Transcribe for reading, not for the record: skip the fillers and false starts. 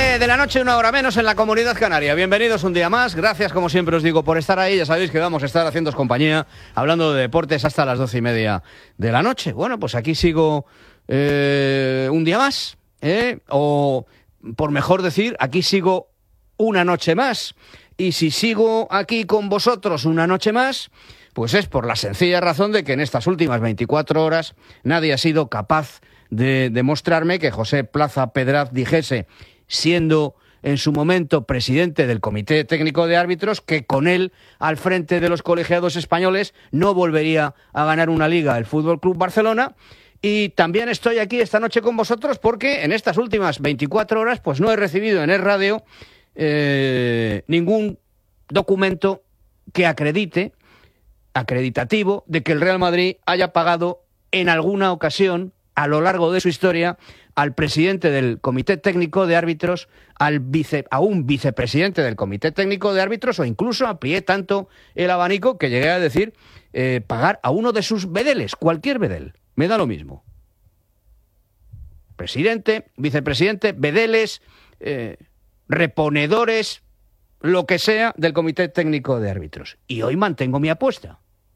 de la noche, 1 hora menos en la Comunidad Canaria. Bienvenidos un día más. Gracias, como siempre os digo, por estar ahí. Ya sabéis que vamos a estar haciéndoos compañía, hablando de deportes hasta las 12:30 de la noche. Bueno, pues aquí sigo un día más, o por mejor decir, aquí sigo una noche más. Y si sigo aquí con vosotros una noche más, pues es por la sencilla razón de que en estas últimas 24 horas nadie ha sido capaz de demostrarme que José Plaza Pedraz dijese, siendo en su momento presidente del Comité Técnico de Árbitros, que con él al frente de los colegiados españoles no volvería a ganar una liga el Fútbol Club Barcelona. Y también estoy aquí esta noche con vosotros porque en estas últimas 24 horas pues no he recibido en el radio ningún documento que acreditativo de que el Real Madrid haya pagado en alguna ocasión a lo largo de su historia al presidente del Comité Técnico de Árbitros, a un vicepresidente del Comité Técnico de Árbitros, o incluso amplié tanto el abanico que llegué a decir pagar a uno de sus bedeles, cualquier bedel, me da lo mismo. Presidente, vicepresidente, bedeles, reponedores, lo que sea del Comité Técnico de Árbitros. Y hoy mantengo mi apuesta.